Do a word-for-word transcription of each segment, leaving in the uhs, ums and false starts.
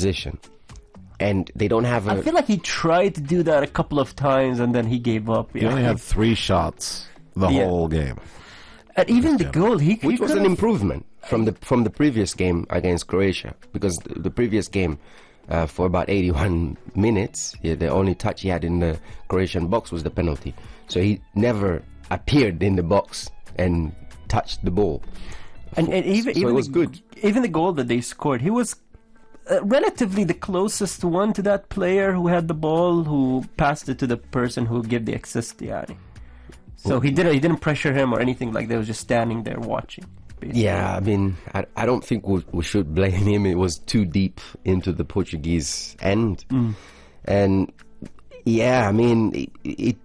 position. And they don't have a... I feel like he tried to do that a couple of times and then he gave up. He only had three shots the Yeah. whole game. And even the goal, he, he Which was an could've- improvement from the from the previous game against Croatia, because the, the previous game, uh, for about eighty-one minutes, yeah, the only touch he had in the Croatian box was the penalty. So he never appeared in the box and touched the ball. And, and even, So even it was the, good. Even the goal that they scored, he was uh, relatively the closest one to that player who had the ball, who passed it to the person who gave the assist. Yani. So he didn't he didn't pressure him or anything like that. He was just standing there watching. Basically. Yeah, I mean, I, I don't think we, we should blame him. It was too deep into the Portuguese end. Mm. And yeah, I mean, it, it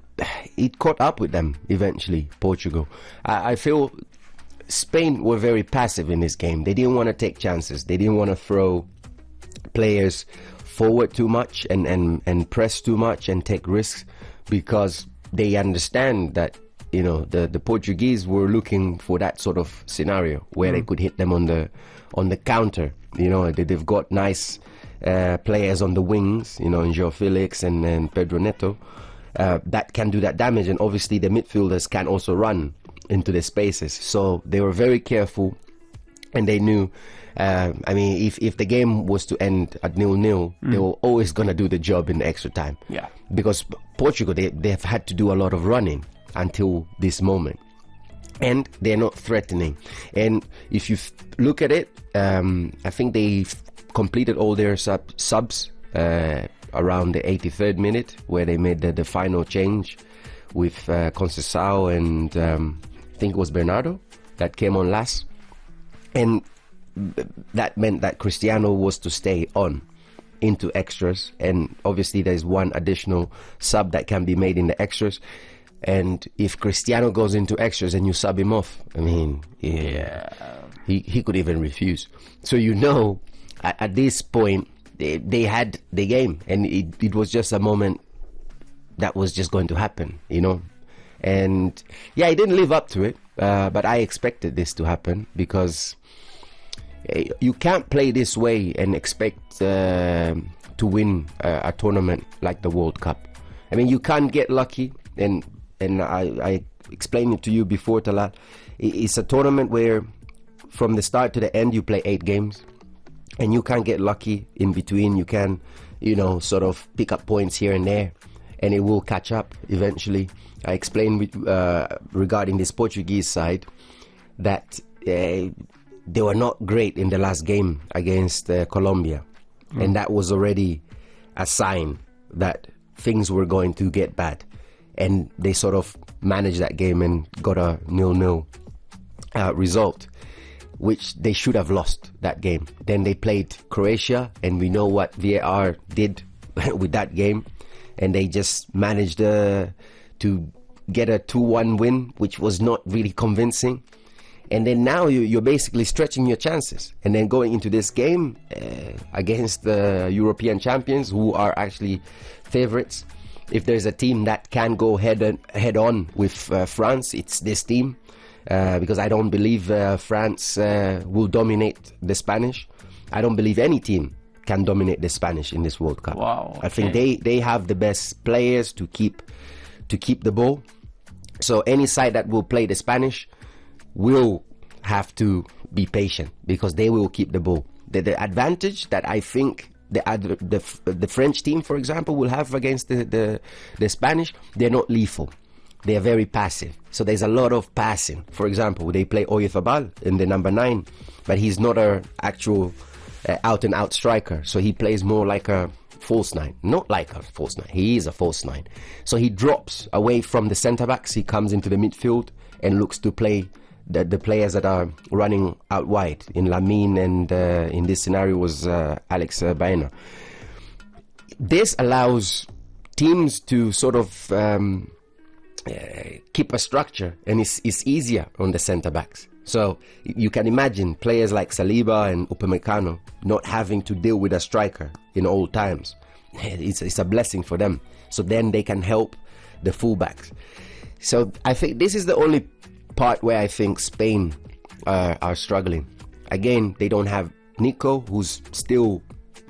it caught up with them eventually, Portugal. I, I feel Spain were very passive in this game. They didn't want to take chances. They didn't want to throw players forward too much and, and, and press too much and take risks, because they understand that, you know, the, the Portuguese were looking for that sort of scenario where mm. they could hit them on the on the counter. You know, they, they've got nice uh, players on the wings, you know, in João Felix and, and Pedro Neto, uh, that can do that damage. And obviously the midfielders can also run into the spaces. So they were very careful, and they knew, uh, I mean, if, if the game was to end at nil-nil, mm. they were always going to do the job in the extra time. Yeah. Because Portugal, they, they've had to do a lot of running until this moment. And they're not threatening. And if you f- look at it, um, I think they completed all their sub- subs uh, around the eighty-third minute, where they made the, the final change with uh, Conceição and um, I think it was Bernardo that came on last. And that meant that Cristiano was to stay on into extras, and obviously there's one additional sub that can be made in the extras. And if Cristiano goes into extras and you sub him off, I mean, yeah, yeah. he he could even refuse. So you know, at, at this point, they, they had the game, and it, it was just a moment that was just going to happen, you know. And yeah, he didn't live up to it, uh, but I expected this to happen, because uh, you can't play this way and expect uh, to win uh, a tournament like the World Cup. I mean, you can't get lucky, and and I, I explained it to you before, Talat. It's a tournament where from the start to the end you play eight games, and you can't get lucky in between. You can, you know, sort of pick up points here and there, and it will catch up eventually. I explained with, uh, regarding this Portuguese side that uh, they were not great in the last game against uh, Colombia, mm. and that was already a sign that things were going to get bad. And they sort of managed that game and got a nil-nil uh, result, which they should have lost that game. Then they played Croatia, and we know what V A R did with that game, and they just managed uh, to get a two one win, which was not really convincing. And then now you, you're basically stretching your chances, and then going into this game uh, against the European champions, who are actually favorites. If there's a team that can go head and, head on with uh, France, it's this team, uh, because I don't believe uh, France uh, will dominate the Spanish. I don't believe any team can dominate the Spanish in this World Cup. Wow, okay. I think they, they have the best players to keep to keep the ball. So any side that will play the Spanish will have to be patient, because they will keep the ball. The, the advantage that I think the, the the French team, for example, will have against the, the, the Spanish, they're not lethal. They are very passive. So there's a lot of passing. For example, they play Oyarzabal in the number nine, but he's not an actual uh, out-and-out striker. So he plays more like a false nine. Not like a false nine. He is a false nine. So he drops away from the centre-backs. He comes into the midfield and looks to play the, the players that are running out wide. In Lamine, and uh, in this scenario was uh, Alex uh, Baena. This allows teams to sort of um, uh, keep a structure, and it's, it's easier on the centre-backs. So you can imagine players like Saliba and Upamecano not having to deal with a striker in old times. It's, it's a blessing for them. So then they can help the fullbacks. So I think this is the only part where I think Spain uh, are struggling. Again, they don't have Nico, who's still